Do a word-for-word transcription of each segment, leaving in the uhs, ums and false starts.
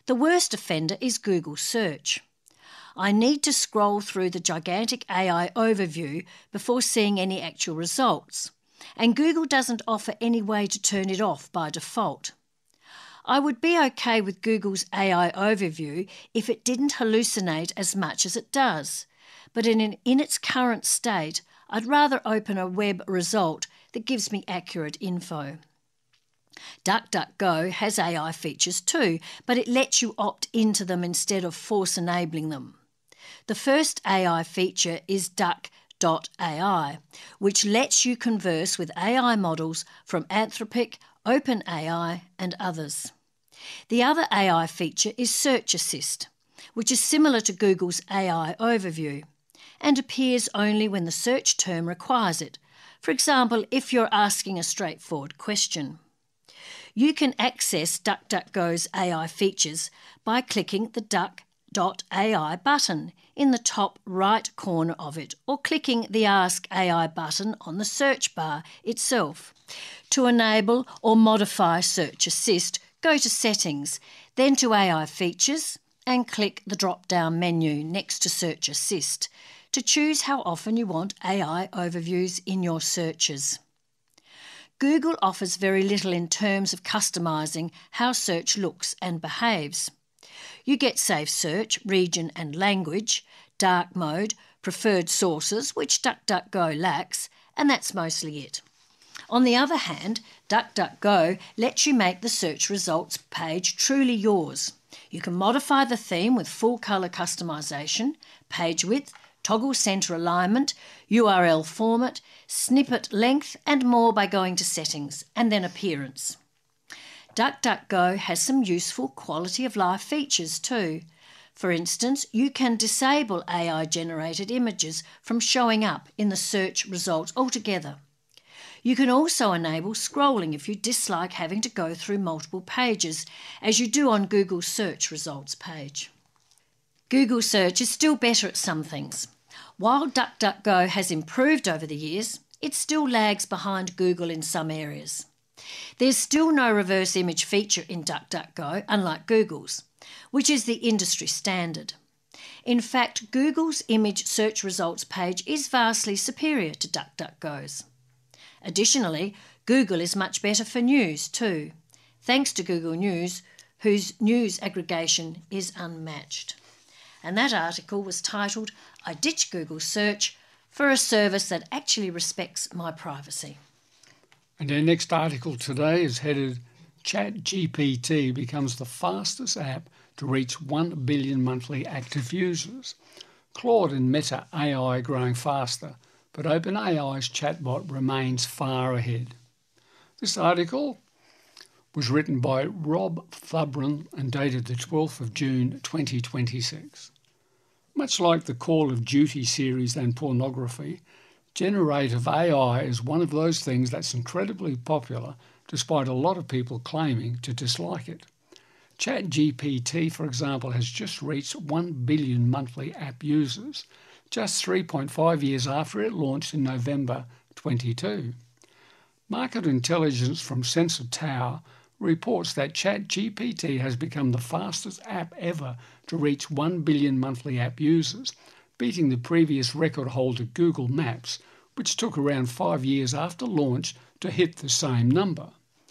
The worst offender is Google Search. I need to scroll through the gigantic A I overview before seeing any actual results, and Google doesn't offer any way to turn it off by default. I would be okay with Google's A I overview if it didn't hallucinate as much as it does, but in, in its current state, I'd rather open a web result that gives me accurate info. DuckDuckGo has A I features too, but it lets you opt into them instead of force enabling them. The first A I feature is Duck dot A I, which lets you converse with A I models from Anthropic, OpenAI and others. The other A I feature is Search Assist, which is similar to Google's A I overview and appears only when the search term requires it. For example, if you're asking a straightforward question. You can access DuckDuckGo's A I features by clicking the Duck dot A I button in the top right corner of it, or clicking the Ask A I button on the search bar itself. To enable or modify Search Assist, go to Settings, then to A I Features and click the drop-down menu next to Search Assist to choose how often you want A I overviews in your searches. Google offers very little in terms of customising how search looks and behaves. You get Safe Search, Region and Language, Dark Mode, Preferred Sources, which DuckDuckGo lacks, and that's mostly it. On the other hand, DuckDuckGo lets you make the search results page truly yours. You can modify the theme with full colour customisation, page width, toggle centre alignment, U R L format, snippet length and more by going to Settings and then Appearance. DuckDuckGo has some useful quality of life features too. For instance, you can disable A I-generated images from showing up in the search results altogether. You can also enable scrolling if you dislike having to go through multiple pages, as you do on Google's search results page. Google Search is still better at some things. While DuckDuckGo has improved over the years, it still lags behind Google in some areas. There's still no reverse image feature in DuckDuckGo, unlike Google's, which is the industry standard. In fact, Google's image search results page is vastly superior to DuckDuckGo's. Additionally, Google is much better for news too, thanks to Google News, whose news aggregation is unmatched. And that article was titled, "I Ditch Google Search for a Service That Actually Respects My Privacy." And our next article today is headed, ChatGPT becomes the fastest app to reach one billion monthly active users. Claude and Meta A I growing faster, but OpenAI's chatbot remains far ahead. This article was written by Rob Thubron and dated the twelfth of June twenty twenty-six. Much like the Call of Duty series and pornography, generative A I is one of those things that's incredibly popular despite a lot of people claiming to dislike it. ChatGPT, for example, has just reached one billion monthly app users, just three point five years after it launched in November twenty-two. Market intelligence from Sensor Tower reports that ChatGPT has become the fastest app ever to reach one billion monthly app users, beating the previous record holder Google Maps, which took around five years after launch to hit the same number.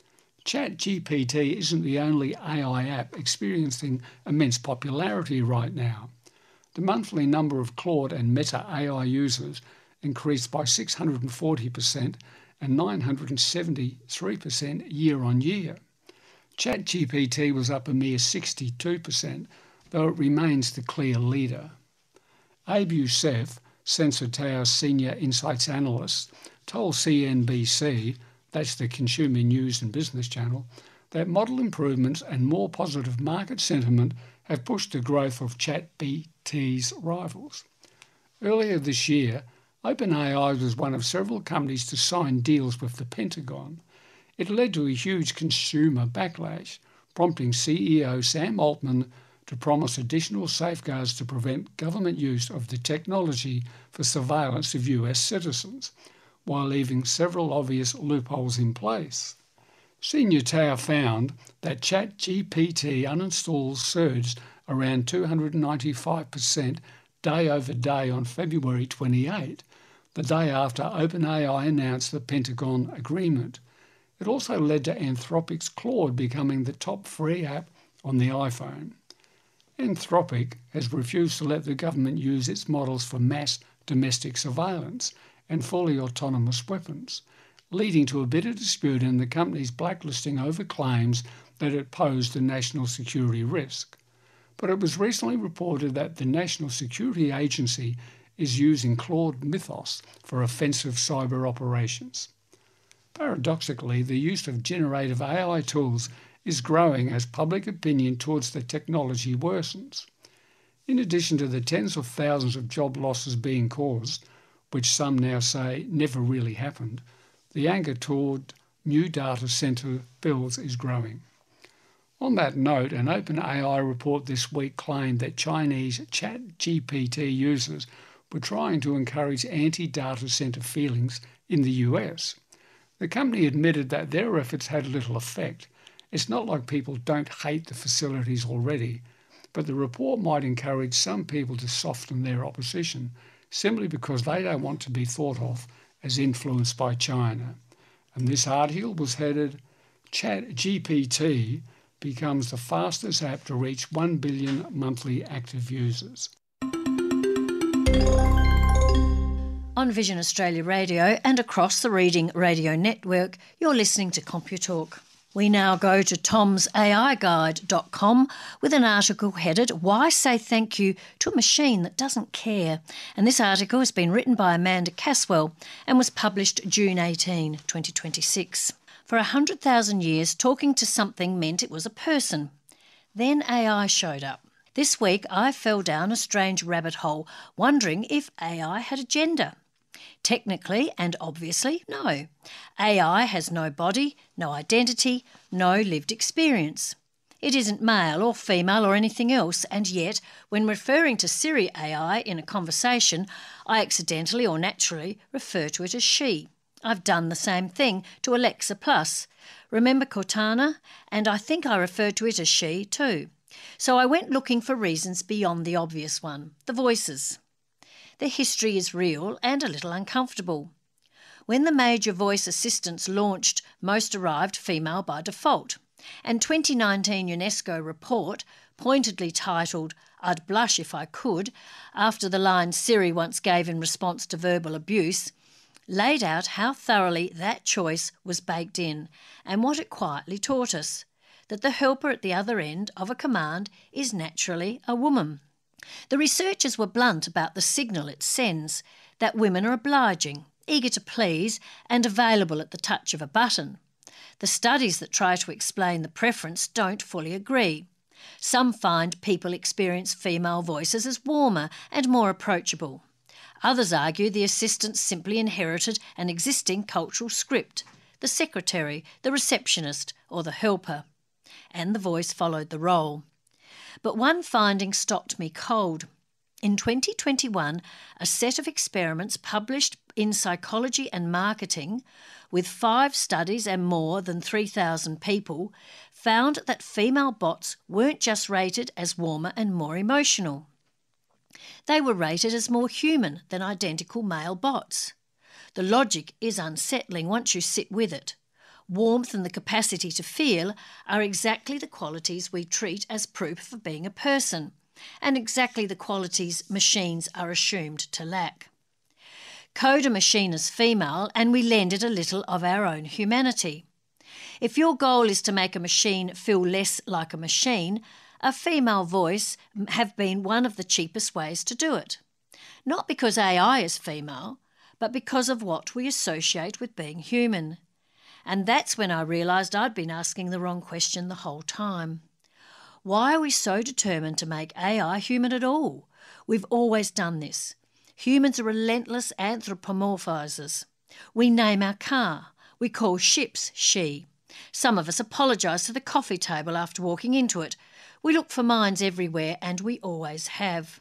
ChatGPT isn't the only A I app experiencing immense popularity right now. The monthly number of Claude and Meta A I users increased by six hundred forty percent and nine hundred seventy-three percent year on year. ChatGPT was up a mere sixty-two percent, though it remains the clear leader. Abe Youssef, Sensor Tower's senior insights analyst, told C N B C, that's the Consumer News and Business Channel, that model improvements and more positive market sentiment have pushed the growth of ChatGPT's rivals. Earlier this year, OpenAI was one of several companies to sign deals with the Pentagon. It led to a huge consumer backlash, prompting C E O Sam Altman to promise additional safeguards to prevent government use of the technology for surveillance of U S citizens, while leaving several obvious loopholes in place. Senior Tower found that ChatGPT uninstalls surged around two hundred ninety-five percent day over day on February twenty-eighth, the day after OpenAI announced the Pentagon agreement. It also led to Anthropic's Claude becoming the top free app on the iPhone. Anthropic has refused to let the government use its models for mass domestic surveillance and fully autonomous weapons, leading to a bitter dispute in the company's blacklisting over claims that it posed a national security risk. But it was recently reported that the National Security Agency is using Claude Mythos for offensive cyber operations. Paradoxically, the use of generative A I tools is growing as public opinion towards the technology worsens. In addition to the tens of thousands of job losses being caused, which some now say never really happened, the anger toward new data centre builds is growing. On that note, an OpenAI report this week claimed that Chinese ChatGPT users were trying to encourage anti-data centre feelings in the U S. The company admitted that their efforts had little effect. It's not like people don't hate the facilities already, but the report might encourage some people to soften their opposition simply because they don't want to be thought of as influenced by China. And this article was headed, ChatGPT becomes the fastest app to reach one billion monthly active users. On Vision Australia Radio and across the Reading Radio Network, you're listening to CompuTalk. We now go to toms A I guide dot com with an article headed, Why Say Thank You to a Machine That Doesn't Care? And this article has been written by Amanda Caswell and was published June eighteenth, twenty twenty-six. For a hundred thousand years, talking to something meant it was a person. Then A I showed up. This week I fell down a strange rabbit hole, wondering if A I had a gender. Technically and obviously, no. A I has no body, no identity, no lived experience. It isn't male or female or anything else, and yet, when referring to Siri A I in a conversation, I accidentally or naturally refer to it as she. I've done the same thing to Alexa Plus. Remember Cortana? And I think I referred to it as she too. So I went looking for reasons beyond the obvious one, the voices. Their history is real and a little uncomfortable. When the major voice assistants launched, most arrived female by default, and twenty nineteen UNESCO report, pointedly titled I'd Blush If I Could, after the line Siri once gave in response to verbal abuse, laid out how thoroughly that choice was baked in and what it quietly taught us, that the helper at the other end of a command is naturally a woman. The researchers were blunt about the signal it sends, that women are obliging, eager to please and available at the touch of a button. The studies that try to explain the preference don't fully agree. Some find people experience female voices as warmer and more approachable. Others argue the assistants simply inherited an existing cultural script, the secretary, the receptionist or the helper, and the voice followed the role. But one finding stopped me cold. In twenty twenty-one, a set of experiments published in Psychology and Marketing, with five studies and more than three thousand people, found that female bots weren't just rated as warmer and more emotional. They were rated as more human than identical male bots. The logic is unsettling once you sit with it. Warmth and the capacity to feel are exactly the qualities we treat as proof of being a person, and exactly the qualities machines are assumed to lack. Code a machine as female and we lend it a little of our own humanity. If your goal is to make a machine feel less like a machine, a female voice have been one of the cheapest ways to do it. Not because A I is female, but because of what we associate with being human. And that's when I realised I'd been asking the wrong question the whole time. Why are we so determined to make A I human at all? We've always done this. Humans are relentless anthropomorphisers. We name our car. We call ships she. Some of us apologise to the coffee table after walking into it. We look for minds everywhere, and we always have.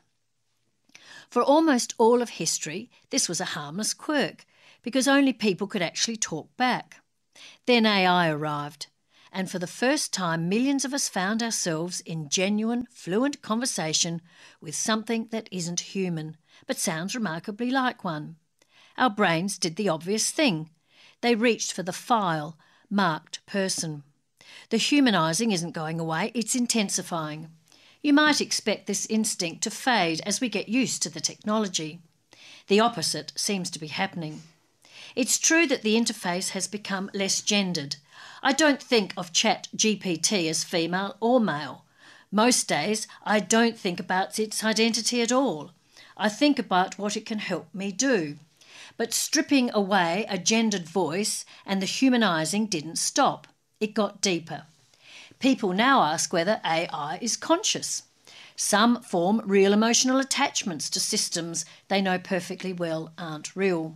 For almost all of history, this was a harmless quirk, because only people could actually talk back. Then A I arrived. and for the first time millions of us found ourselves in genuine, fluent conversation with something that isn't human, but sounds remarkably like one. Our brains did the obvious thing. They reached for the file marked person. The humanising isn't going away, it's intensifying. You might expect this instinct to fade as we get used to the technology. The opposite seems to be happening. It's true that the interface has become less gendered. I don't think of Chat G P T as female or male. Most days I don't think about its identity at all. I think about what it can help me do. But stripping away a gendered voice and the humanising didn't stop. It got deeper. People now ask whether A I is conscious. Some form real emotional attachments to systems they know perfectly well aren't real.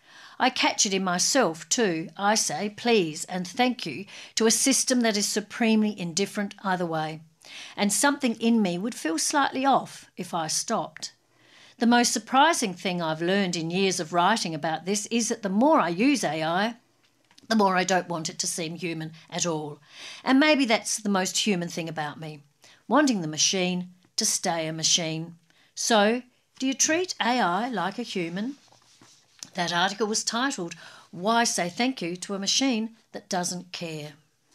I catch it in myself too. I say please and thank you to a system that is supremely indifferent either way, and something in me would feel slightly off if I stopped. The most surprising thing I've learned in years of writing about this is that the more I use A I, the more I don't want it to seem human at all. And maybe that's the most human thing about me, wanting the machine to stay a machine. So, do you treat A I like a human? That article was titled, Why Say Thank You to a Machine That Doesn't Care?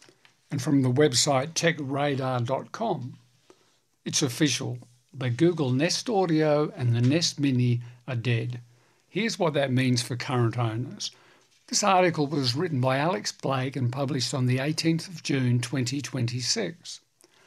And from the website tech radar dot com, it's official. The Google Nest Audio and the Nest Mini are dead. Here's what that means for current owners. This article was written by Alex Blake and published on the eighteenth of June twenty twenty-six.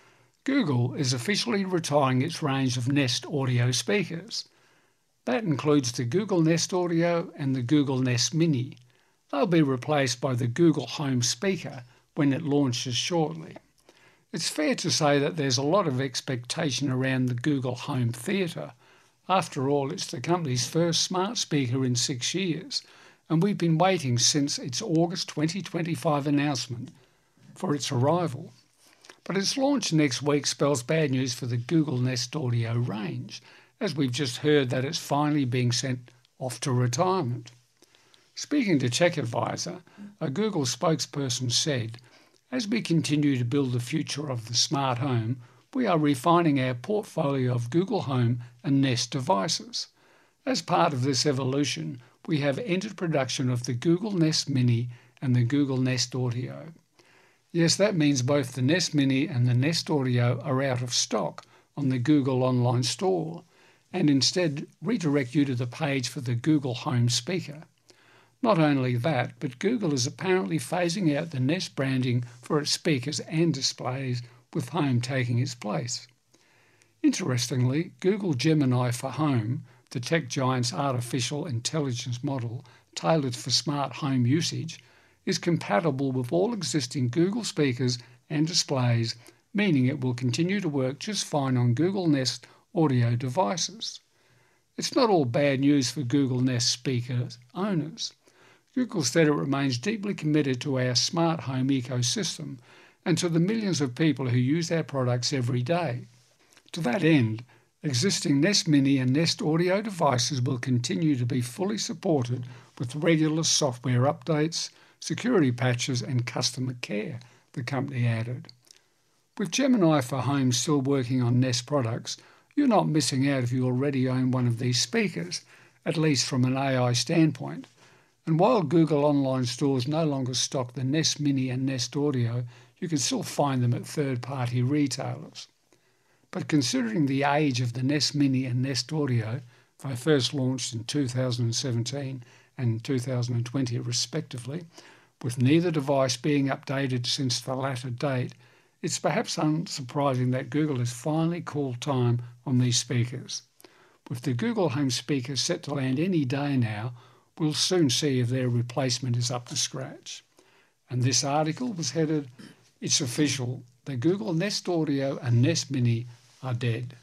Google is officially retiring its range of Nest Audio speakers. That includes the Google Nest Audio and the Google Nest Mini. They'll be replaced by the Google Home speaker when it launches shortly. It's fair to say that there's a lot of expectation around the Google Home Theatre. After all, it's the company's first smart speaker in six years, and we've been waiting since its August twenty twenty-five announcement for its arrival. But its launch next week spells bad news for the Google Nest Audio range, as we've just heard that it's finally being sent off to retirement. Speaking to TechAdvisor, a Google spokesperson said, "As we continue to build the future of the smart home, we are refining our portfolio of Google Home and Nest devices. As part of this evolution, we have entered production of the Google Nest Mini and the Google Nest Audio." Yes, that means both the Nest Mini and the Nest Audio are out of stock on the Google online store, and instead redirect you to the page for the Google Home speaker. Not only that, but Google is apparently phasing out the Nest branding for its speakers and displays, with Home taking its place. Interestingly, Google Gemini for Home, the tech giant's artificial intelligence model tailored for smart home usage, is compatible with all existing Google speakers and displays, meaning it will continue to work just fine on Google Nest Audio devices. It's not all bad news for Google Nest speaker owners. Google said it remains deeply committed to our smart home ecosystem and to the millions of people who use our products every day. To that end, existing Nest Mini and Nest Audio devices will continue to be fully supported with regular software updates, security patches and customer care, the company added. With Gemini for Home still working on Nest products, you're not missing out if you already own one of these speakers, at least from an A I standpoint. And while Google online stores no longer stock the Nest Mini and Nest Audio, you can still find them at third-party retailers. But considering the age of the Nest Mini and Nest Audio, they first launched in two thousand seventeen and two thousand twenty respectively, with neither device being updated since the latter date, it's perhaps unsurprising that Google has finally called time on these speakers. With the Google Home speaker set to land any day now, we'll soon see if their replacement is up to scratch. And this article was headed, "It's official, the Google Nest Audio and Nest Mini are dead."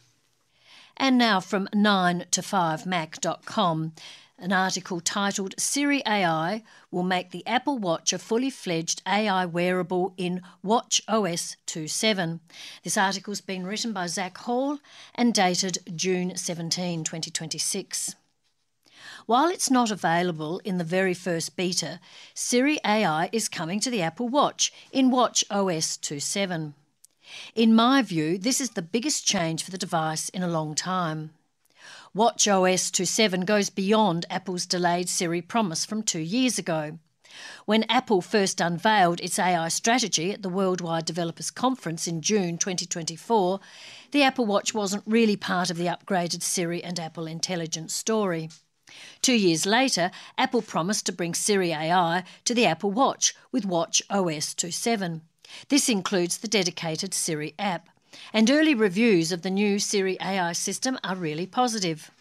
And now from nine to five mac dot com, an article titled Siri A I will make the Apple Watch a fully fledged A I wearable in Watch O S two point seven. This article's been written by Zach Hall and dated June seventeenth, twenty twenty-six. While it's not available in the very first beta, Siri A I is coming to the Apple Watch in watch O S two point seven. In my view, this is the biggest change for the device in a long time. watch O S two point seven goes beyond Apple's delayed Siri promise from two years ago. When Apple first unveiled its A I strategy at the Worldwide Developers Conference in June twenty twenty-four, the Apple Watch wasn't really part of the upgraded Siri and Apple Intelligence story. Two years later, Apple promised to bring Siri A I to the Apple Watch with watch O S two point seven. This includes the dedicated Siri app, and early reviews of the new Siri A I system are really positive.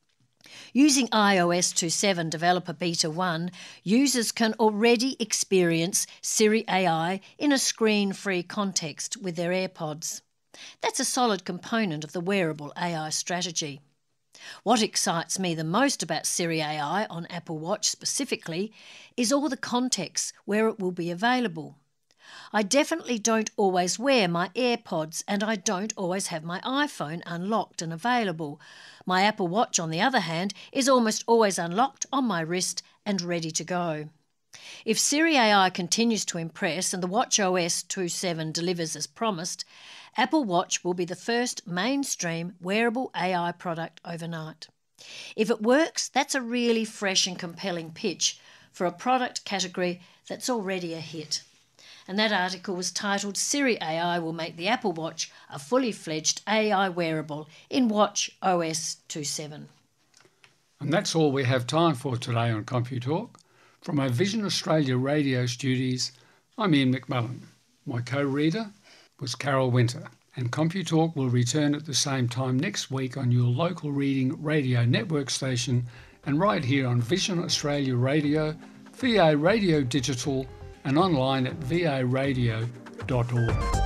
Using i O S two point seven Developer Beta one, users can already experience Siri A I in a screen-free context with their AirPods. That's a solid component of the wearable A I strategy. What excites me the most about Siri A I on Apple Watch specifically is all the contexts where it will be available. I definitely don't always wear my AirPods, and I don't always have my iPhone unlocked and available. My Apple Watch, on the other hand, is almost always unlocked on my wrist and ready to go. If Siri A I continues to impress and the watch O S two point seven delivers as promised, Apple Watch will be the first mainstream wearable A I product overnight. If it works, that's a really fresh and compelling pitch for a product category that's already a hit. And that article was titled Siri A I will make the Apple Watch a fully fledged A I wearable in watch O S two point seven. And that's all we have time for today on CompuTalk. From our Vision Australia radio studios, I'm Ian McMullen. My co-reader was Carol Winter, and CompuTalk will return at the same time next week on your local reading radio network station and right here on Vision Australia Radio, V A Radio Digital, and online at v a radio dot org.